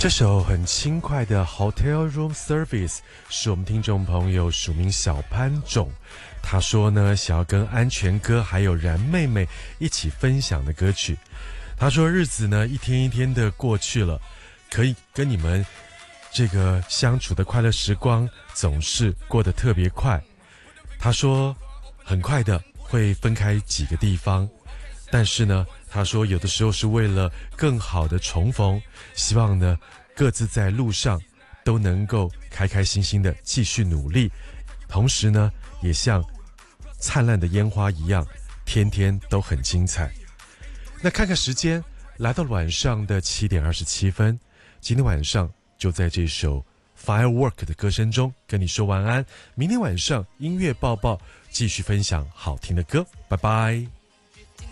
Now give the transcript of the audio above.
这首很轻快的 Hotel Room Service 是我们听众朋友署名小潘总，他说呢想要跟安全哥还有然妹妹一起分享的歌曲。他说日子呢一天一天的过去了，可以跟你们这个相处的快乐时光总是过得特别快。他说很快的会分开几个地方，但是呢他说有的时候是为了更好的重逢，希望呢各自在路上都能够开开心心的继续努力，同时呢也像灿烂的烟花一样天天都很精彩。那看看时间，来到了晚上的7点27分，今天晚上就在这首 Firework 的歌声中跟你说晚安，明天晚上音乐报报继续分享好听的歌，拜拜。